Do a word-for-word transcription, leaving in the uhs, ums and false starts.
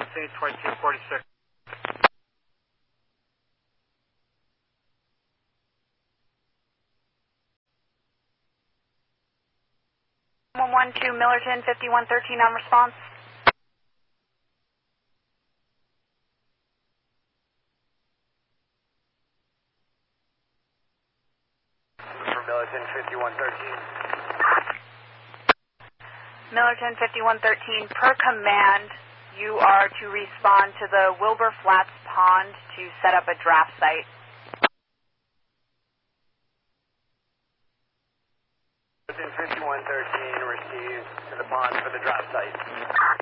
Seventeen twenty-two forty-six. one one two Millerton, fifty-one thirteen on response. For Millerton, fifty-one thirteen. Millerton, fifty-one thirteen, per command, you are to respond to the Wilbur Flats Pond to set up a draft site. Millerton, fifty-one thirteen, received to the pond for the draft site.